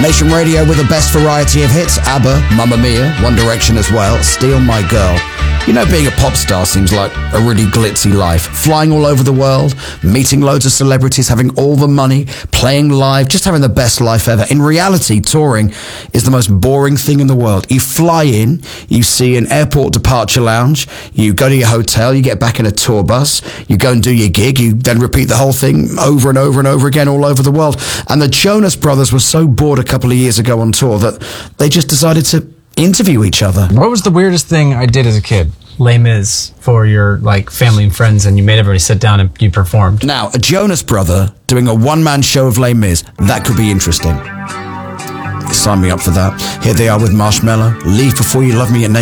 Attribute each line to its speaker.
Speaker 1: Nation Radio with the best variety of hits. ABBA, Mamma Mia, One Direction as well, Steal My Girl. You know, being a pop star seems like a really glitzy life. Flying all over the world, meeting loads of celebrities, having all the money, playing live, just having the best life ever. In reality, touring is the most boring thing in the world. You fly in, you see an airport departure lounge, you go to your hotel, you get back in a tour bus, you go and do your gig, you then repeat the whole thing over and over and over again all over the world. And the Jonas Brothers were so bored a couple of years ago on tour that they just decided to interview each other.
Speaker 2: What was the weirdest thing I did as a kid?
Speaker 3: Les Mis for your family and friends, and you made everybody sit down and you performed.
Speaker 1: Now, a Jonas brother doing a one-man show of Les Mis, that could be interesting. Sign me up for that. Here they are with Marshmello. Leave Before You Love Me at